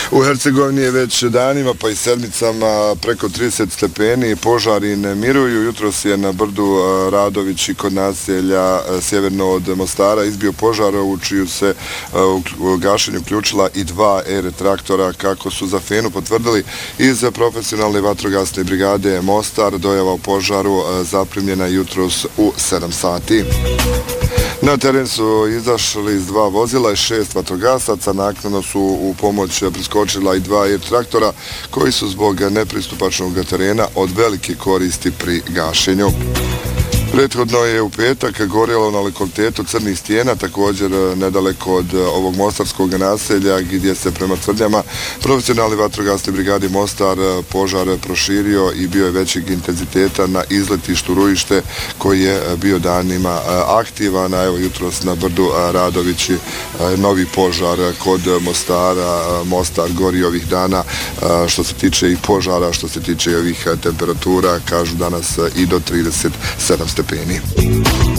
U Hercegovini je već danima pa i sedmicama preko 30 stepeni, požari ne miruju. Jutros je na brdu Radović i kod naselja sjeverno od Mostara izbio požar u čiju se u gašenju uključila i 2 traktora, kako su za FENU potvrdili iz profesionalne vatrogasne brigade Mostar. Dojava o požaru zaprimljena jutros u 7 sati. Na teren su izašli iz 2 vozila i 6 vatrogasaca. Naknadno su u pomoć priskočila i 2 traktora koji su zbog nepristupačnog terena od velike koristi pri gašenju. Prethodno je u petak gorjelo na lokalitetu Crnih stijena, također nedaleko od ovog mostarskog naselja, gdje se prema tvrdnjama profesionalne vatrogasne brigade Mostar požar proširio i bio je većeg intenziteta na izletištu Rujište, koji je bio danima aktivan. Evo jutros na brdu Radovići novi požar kod Mostara. Mostar gori ovih dana što se tiče i požara, što se tiče i ovih temperatura, kažu danas i do 37 stepeni.